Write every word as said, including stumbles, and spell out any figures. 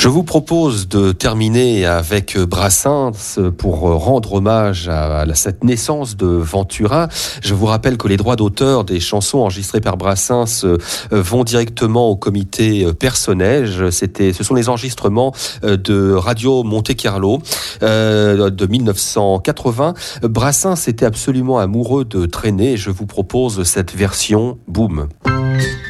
Je vous propose de terminer avec Brassens pour rendre hommage à cette naissance de Ventura. Je vous rappelle que les droits d'auteur des chansons enregistrées par Brassens vont directement au comité Personnage. C'était, ce sont les enregistrements de Radio Monte Carlo euh, de mille neuf cent quatre-vingts. Brassens était absolument amoureux de traîner. Je vous propose cette version. Boum.